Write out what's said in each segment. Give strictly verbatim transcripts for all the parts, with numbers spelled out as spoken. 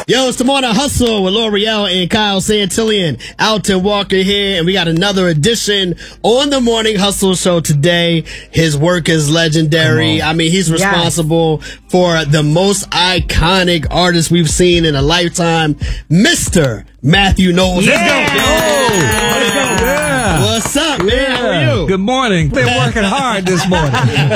Yo, it's the Morning Hustle with L'Oreal and Kyle Santillian. Alton Walker here, and we got another edition on the Morning Hustle show today. His work is legendary. I mean, he's responsible yes. for the most iconic artist we've seen in a lifetime, Mister Matthew Knowles. Yeah. Let's go. Oh, let's go. Yeah. What's up, man? Yeah. How are you? Good morning. Been working hard this morning.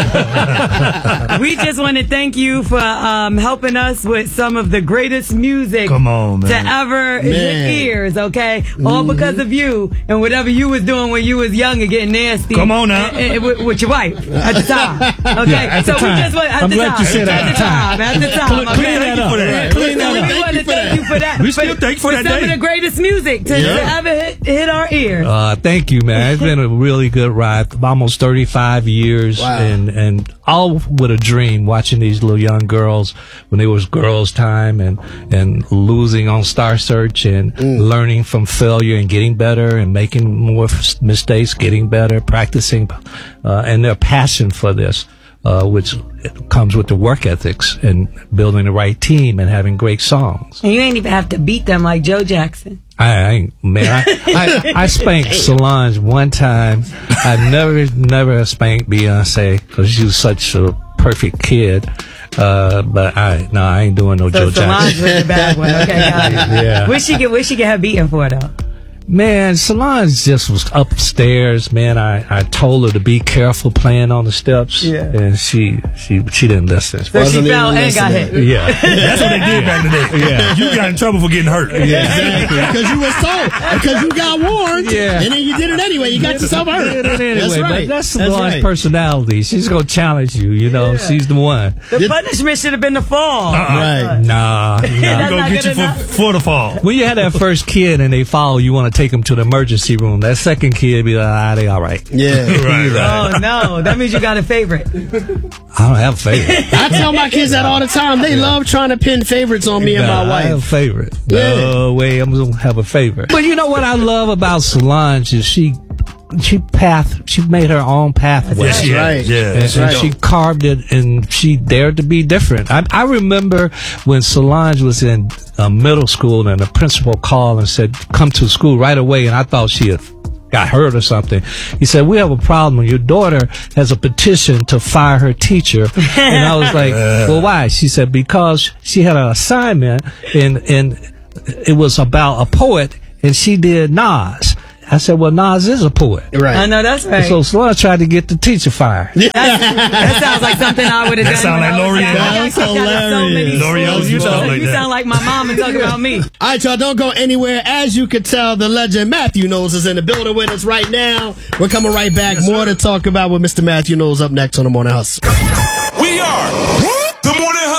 We just want to thank you for um, helping us with some of the greatest music Come on, man. to ever hit ears, okay? Mm-hmm. All because of you and whatever you was doing when you was young and getting nasty. Come on now. And, and, with, with your wife at the time. Okay? Yeah, at so the time. we just want at I'm the glad time. you said at at the time. At the time. Clean, clean that up. for that. Clean that we up. want to thank you for that. We still thank you for that some day. of the greatest music to, Yeah. to ever hit, hit our ears. Uh, thank you, man. It's been a really good ride. Almost thirty-five years, Wow. and and all with a dream. Watching these little young girls when it was girls' time, and and losing on Star Search, and mm. learning from failure and getting better, and making more f- mistakes, getting better, practicing, uh, and their passion for this. Uh, which comes with the work ethics and building the right team and having great songs. And you ain't even have to beat them like Joe Jackson. I, I ain't, man, I, I, I spanked Solange one time. I never, never spanked Beyonce because she was such a perfect kid. Uh, but I, no, I ain't doing no So Joe Solange Jackson. was the bad one. Okay, got it. Yeah. What she get? What she get her beaten for though? Man, Solange just was upstairs, man. I, I told her to be careful playing on the steps. Yeah. And she, she, she didn't listen. So she fell and got hit. Yeah. That's what they did back in the day. Yeah. You got in trouble for getting hurt. Yeah, exactly. Because you was told. Because you got warned. Yeah. And then you did it anyway. You got yourself hurt. Did it anyway, That's right. But that's That's Solange's right. personality. She's gonna challenge you. You know, Yeah. she's the one. The punishment should have been the fall. Uh-uh. Right. Nah, I'm nah. going to get you for, for the fall. When you had that first kid and they fall, you want to take them to the emergency room. That second kid be like, ah, they all right. Yeah. Right, right. Oh no, that means you got a favorite. I don't have a favorite. I tell my kids that all the time. They love trying to pin favorites on me and Nah, my I have a wife. favorite. Yeah. No way I'm gonna have a favorite. But you know what I love about Solange is she she path she made her own pathway. Yes, she right. has. Yeah, And, that's and right. she carved it, and she dared to be different. I, I remember when Solange was in uh, middle school, and the principal called and said, "Come to school right away." And I thought she had got hurt or something. He said, "We have a problem. Your daughter has a petition to fire her teacher." And I was like, "Well, why?" She said, "Because she had an assignment, and and it was about a poet, and she did Nas." I said, "Well, Nas is a poet." Right. I know that's right. So Solange tried to get the teacher fired. That's, that sounds like something I would have done. That sound when like I was L'Oreal. young. I got That's kicked out of so many hilarious. L'Oreal schools. do You stuff know, like you that. sound like my mom and talking about me. All right, y'all, don't go anywhere. As you can tell, the legend Matthew Knowles is in the building with us right now. We're coming right back. More to talk about with Mister Matthew Knowles up next on the Morning Hustle. We are